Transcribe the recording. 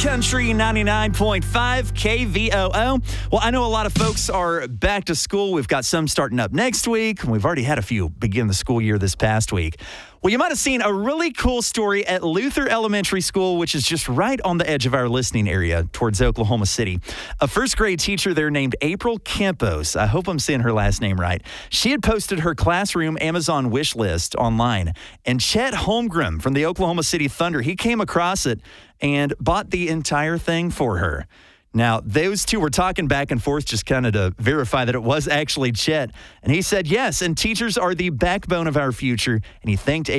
Country 99.5 KVOO. Well, I know a lot of folks are back to school. We've got some starting up next week, and we've already had a few begin the school year this past week. Well, you might have seen a really cool story at Luther Elementary School, which is just right on the edge of our listening area towards Oklahoma City. A first grade teacher there named April Campos, I hope I'm saying her last name right, she had posted her classroom Amazon wish list online. And Chet Holmgren from the Oklahoma City Thunder, he came across it and bought the entire thing for her. Now, those two were talking back and forth just kind of to verify that it was actually Chet. And he said, yes, and teachers are the backbone of our future. And he thanked